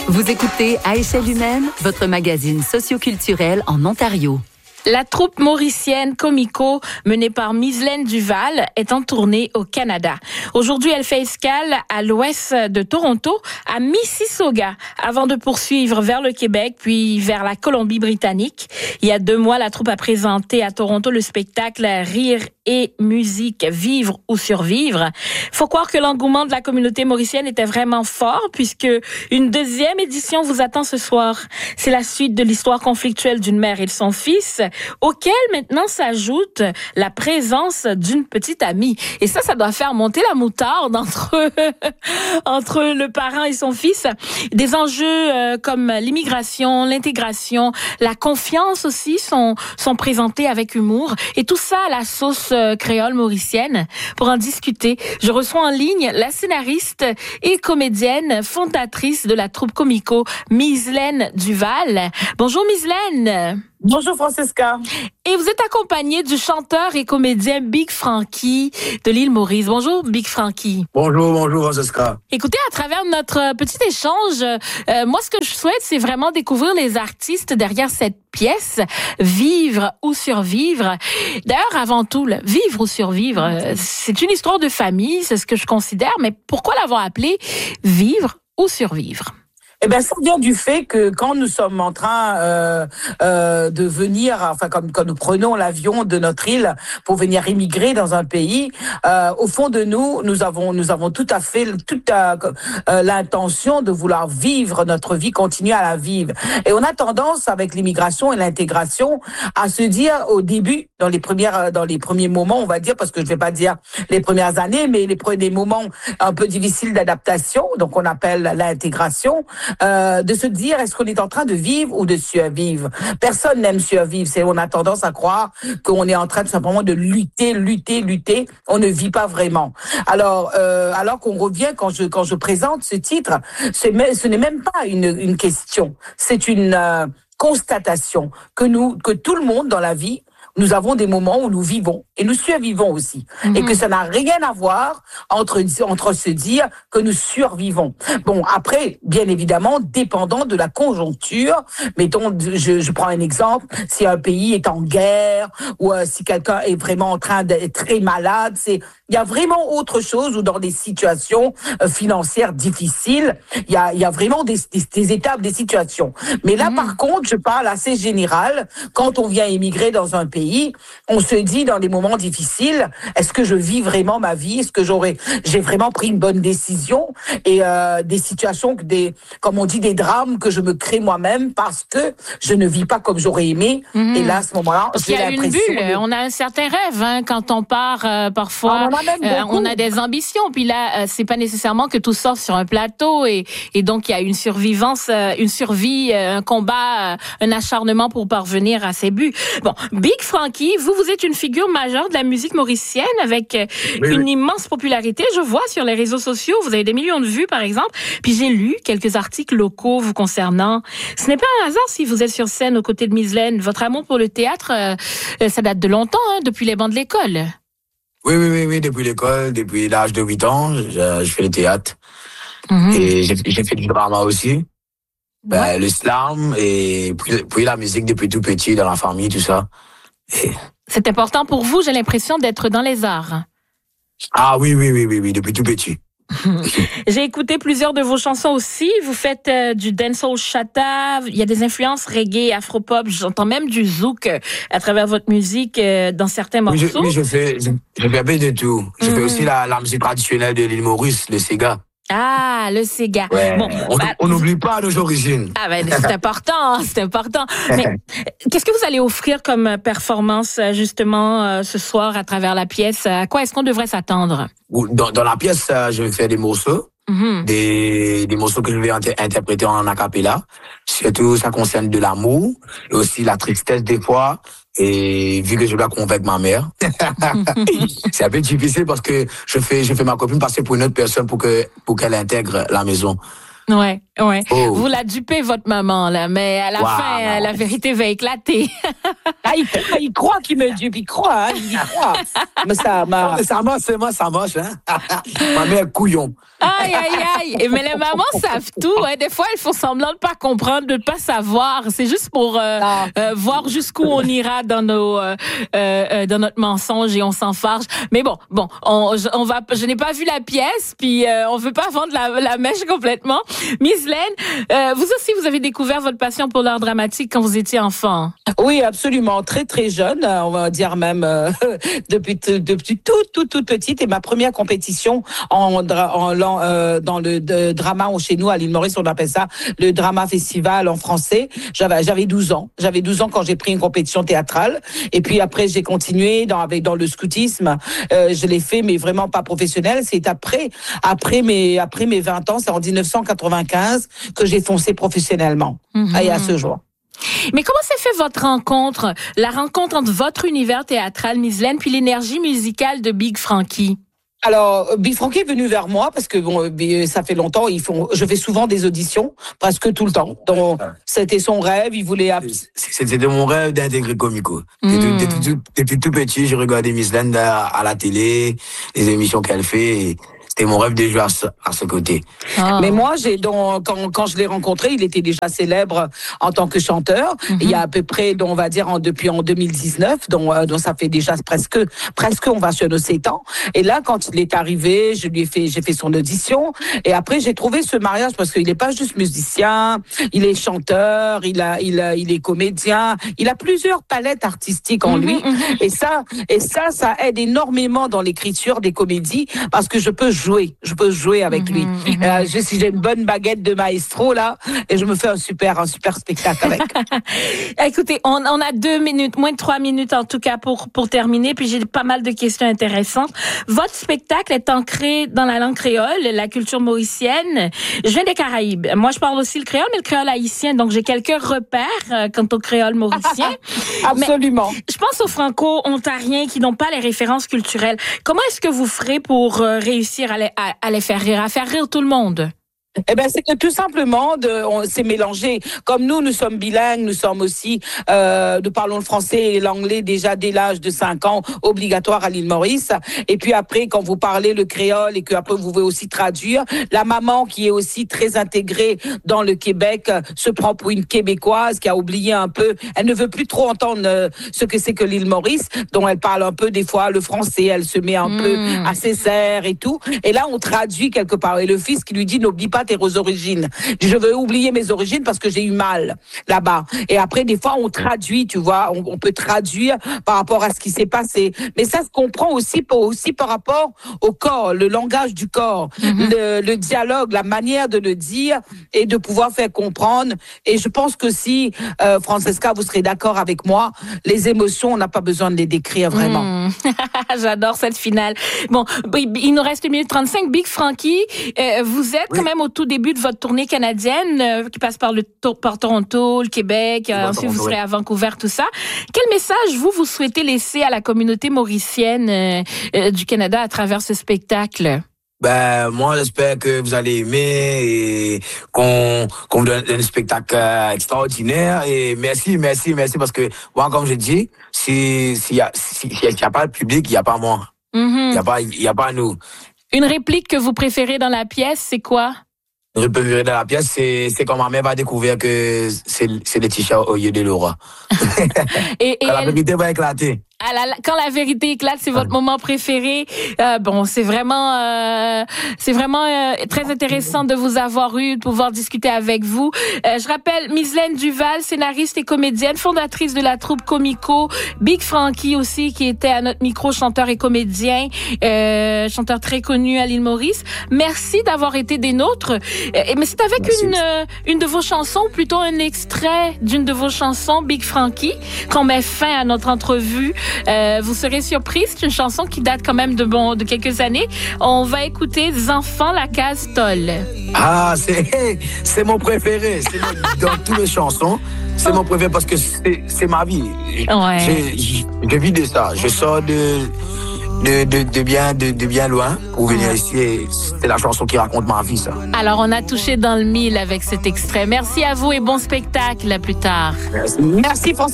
Vous écoutez À échelle humaine, votre magazine socioculturel en Ontario. La troupe mauricienne Comico, menée par Mislaine Duval, est en tournée au Canada. Aujourd'hui, elle fait escale à l'ouest de Toronto, à Mississauga, avant de poursuivre vers le Québec, puis vers la Colombie-Britannique. Il y a 2 mois, la troupe a présenté à Toronto le spectacle Rire et musique, vivre ou survivre. Faut croire que l'engouement de la communauté mauricienne était vraiment fort, puisque une 2e édition vous attend ce soir. C'est la suite de l'histoire conflictuelle d'une mère et de son fils, auquel maintenant s'ajoute la présence d'une petite amie. Et ça doit faire monter la moutarde entre le parent et son fils. Des enjeux comme l'immigration, l'intégration, la confiance aussi sont présentés avec humour. Et tout ça à la sauce créole mauricienne. Pour en discuter, je reçois en ligne la scénariste et comédienne fondatrice de la troupe Comico, Mislaine Duval. Bonjour Mislaine. Bonjour Francesca. Et vous êtes accompagnée du chanteur et comédien Big Frankie de l'île Maurice. Bonjour Big Frankie. Bonjour Francesca. Écoutez, à travers notre petit échange, moi ce que je souhaite, c'est vraiment découvrir les artistes derrière cette pièce, Vivre ou survivre. D'ailleurs, avant tout, Vivre ou survivre, c'est une histoire de famille, c'est ce que je considère, mais pourquoi l'avoir appelée Vivre ou survivre? Eh ben, ça vient du fait que quand nous sommes en train de venir, enfin quand nous prenons l'avion de notre île pour venir immigrer dans un pays, au fond de nous avons tout à fait l'intention de vouloir vivre notre vie, continuer à la vivre. Et on a tendance avec l'immigration et l'intégration à se dire au début, dans les premiers moments, on va dire, parce que je vais pas dire les premières années, mais les premiers moments un peu difficiles d'adaptation, donc on appelle l'intégration. De se dire est-ce qu'on est en train de vivre ou de survivre. Personne n'aime survivre. On a tendance à croire qu'on est en train tout simplement de lutter. On ne vit pas vraiment. Alors qu'on revient quand je présente ce titre, ce n'est même pas une question. C'est une constatation que tout le monde dans la vie, nous avons des moments où nous vivons et nous survivons aussi. Et que ça n'a rien à voir entre se dire que nous survivons. Bon, après, bien évidemment, dépendant de la conjoncture, mettons, je prends un exemple, si un pays est en guerre ou si quelqu'un est vraiment en train d'être très malade, il y a vraiment autre chose, ou dans des situations financières difficiles, il y a vraiment des étapes, des situations. Mais là, par contre, je parle assez général. Quand on vient immigrer dans un pays, on se dit dans des moments difficiles, est-ce que je vis vraiment ma vie? Est-ce que j'ai vraiment pris une bonne décision? Et des situations, comme on dit, des drames que je me crée moi-même parce que je ne vis pas comme j'aurais aimé. Et là, à ce moment-là, j'ai l'impression... Parce qu'il y a une bulle, on a un certain rêve quand on part parfois. On a des ambitions, puis là, c'est pas nécessairement que tout sort sur un plateau, et donc il y a une survivance, une survie, un combat, un acharnement pour parvenir à ses buts. Bon, Big Frankie, vous êtes une figure majeure de la musique mauricienne avec une immense popularité. Je vois sur les réseaux sociaux, vous avez des millions de vues, par exemple. Puis j'ai lu quelques articles locaux vous concernant. Ce n'est pas un hasard si vous êtes sur scène aux côtés de Mislaine. Votre amour pour le théâtre, ça date de longtemps, depuis les bancs de l'école. Oui, depuis l'école, depuis l'âge de 8 ans, je fais le théâtre. Et j'ai fait du drama aussi. Le slam, et puis la musique depuis tout petit, dans la famille, tout ça. C'est important pour vous, j'ai l'impression, d'être dans les arts. Ah oui, depuis tout petit. J'ai écouté plusieurs de vos chansons aussi. Vous faites du dancehall chata. Il y a des influences reggae, afropop. J'entends même du zouk à travers votre musique dans certains morceaux. Oui, je fais un peu de tout. Je fais aussi la musique traditionnelle de l'île Maurice, le Sega. Ah, le Sega. Ouais, bon, on n'oublie pas nos origines. Ah ben c'est important, c'est important. Mais qu'est-ce que vous allez offrir comme performance justement ce soir à travers la pièce? À quoi est-ce qu'on devrait s'attendre? Dans la pièce, je vais faire des morceaux. Des morceaux que je vais interpréter en a cappella. Surtout, ça concerne de l'amour et aussi la tristesse des fois. Et vu que je dois convaincre ma mère, c'est un peu difficile parce que je fais ma copine passer pour une autre personne pour qu'elle intègre la maison. Ouais. Oh. Vous la dupez, votre maman, là, mais à la fin, la vérité va éclater. Il croit qu'il me dupe, il croit. Mais ça marche. Ça marche, hein. Ma mère couillon. Aïe, aïe, aïe. Mais les mamans savent tout. Hein. Des fois, elles font semblant de pas comprendre, de pas savoir. C'est juste pour voir jusqu'où on ira dans dans notre mensonge et on s'enfarge. Mais bon, je n'ai pas vu la pièce, puis on veut pas vendre la mèche complètement. Miss Laine, vous aussi, vous avez découvert votre passion pour l'art dramatique quand vous étiez enfant. Oui, absolument. Très, très jeune. On va dire même depuis toute petite. Et ma première compétition dans le drama chez nous à l'île Maurice, on appelle ça le drama festival en français. J'avais 12 ans. J'avais 12 ans quand j'ai pris une compétition théâtrale. Et puis après, j'ai continué dans le scoutisme. Je l'ai fait, mais vraiment pas professionnel. C'est après mes 20 ans, c'est en 1995 que j'ai foncé professionnellement. Et à ce jour. Mais comment s'est fait votre rencontre, la rencontre entre votre univers théâtral, Miss Laine, puis l'énergie musicale de Big Frankie? Alors, Big Frankie est venu vers moi parce que ça fait longtemps. Je fais souvent des auditions, presque tout le temps. Donc, c'était son rêve. Il voulait. C'était mon rêve d'intégrer Comico. Depuis tout petit, je regardais Miss Laine à la télé, les émissions qu'elle fait. Et c'était mon rêve de jouer à ce côté. Mais moi, quand je l'ai rencontré, il était déjà célèbre en tant que chanteur. Il y a à peu près, on va dire, depuis en 2019, donc ça fait déjà presque, on va sur nos 7 ans. Et là, quand il est arrivé, j'ai fait son audition. Et après, j'ai trouvé ce mariage parce qu'il n'est pas juste musicien, il est chanteur, il est comédien, il a plusieurs palettes artistiques en lui. Et ça aide énormément dans l'écriture des comédies parce que je peux jouer avec lui. Si j'ai une bonne baguette de maestro là, et je me fais un super spectacle avec. Écoutez, on a 2 minutes, moins de 3 minutes en tout cas pour terminer, puis j'ai pas mal de questions intéressantes. Votre spectacle est ancré dans la langue créole, la culture mauricienne. Je viens des Caraïbes. Moi, je parle aussi le créole, mais le créole haïtien, donc j'ai quelques repères quant au créole mauricien. Absolument. Mais je pense aux franco-ontariens qui n'ont pas les références culturelles. Comment est-ce que vous ferez pour réussir à les faire rire tout le monde? Eh ben, c'est que tout simplement, on s'est mélangé. Comme nous sommes bilingues, nous sommes aussi, nous parlons le français et l'anglais déjà dès l'âge de 5 ans, obligatoire à l'île Maurice. Et puis après, quand vous parlez le créole et que après vous pouvez aussi traduire, la maman qui est aussi très intégrée dans le Québec se prend pour une Québécoise qui a oublié un peu. Elle ne veut plus trop entendre ce que c'est que l'île Maurice, dont elle parle un peu des fois le français. Elle se met un peu à ses serres et tout. Et là, on traduit quelque part. Et le fils qui lui dit, n'oublie pas tes origines. Je veux oublier mes origines parce que j'ai eu mal là-bas. Et après, des fois, on traduit, tu vois, on peut traduire par rapport à ce qui s'est passé. Mais ça se comprend aussi par rapport au corps, le langage du corps, le dialogue, la manière de le dire et de pouvoir faire comprendre. Et je pense que si, Francesca, vous serez d'accord avec moi, les émotions, on n'a pas besoin de les décrire vraiment. J'adore cette finale. Bon, il nous reste 1 minute 35. Big Frankie, vous êtes quand même au tout début de votre tournée canadienne qui passe par Toronto, le Québec, ensuite vous serez à Vancouver, tout ça. Quel message vous souhaitez laisser à la communauté mauricienne du Canada à travers ce spectacle? Moi, j'espère que vous allez aimer et qu'on vous donne un spectacle extraordinaire. Et merci parce que moi, comme je dis, s'il y a pas le public, il y a pas moi. Il y a pas nous. Une réplique que vous préférez dans la pièce, c'est quoi? Je peux vivre dans la pièce, c'est quand ma mère va découvrir que c'est le t-shirt au lieu de Laura. et la vérité va éclater. Quand la vérité éclate, c'est votre moment préféré. C'est vraiment très intéressant de vous avoir eu, de pouvoir discuter avec vous. Je rappelle Miss Laine Duval, scénariste et comédienne, fondatrice de la troupe Comico. Big Frankie aussi, qui était à notre micro, chanteur et comédien, chanteur très connu à l'île Maurice. Merci d'avoir été des nôtres. Mais c'est avec une de vos chansons, plutôt un extrait d'une de vos chansons, Big Frankie, qu'on met fin à notre entrevue. Vous serez surprise, c'est une chanson qui date quand même de quelques années. On va écouter Enfants la case Toll. Ah, c'est mon préféré. C'est dans toutes les chansons. C'est mon préféré parce que c'est ma vie. Ouais. Je vis de ça. Je sors de bien loin pour venir ici et c'est la chanson qui raconte ma vie, ça. Alors, on a touché dans le mille avec cet extrait. Merci à vous et bon spectacle à plus tard. Merci François.